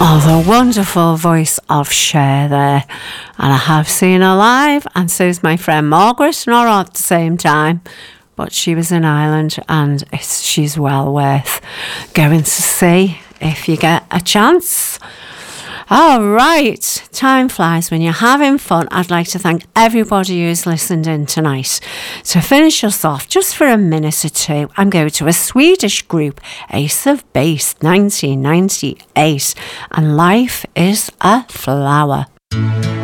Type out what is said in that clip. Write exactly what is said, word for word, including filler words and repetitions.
Oh, the wonderful voice of Cher there. And I have seen her live, and so's my friend Margaret, not at the same time. But she was in Ireland, and it's, she's well worth going to see if you get a chance. All right, time flies when you're having fun. I'd like to thank everybody who's listened in tonight. To finish us off, just for a minute or two, I'm going to a Swedish group, Ace of Base, nineteen ninety-eight, and Life is a Flower.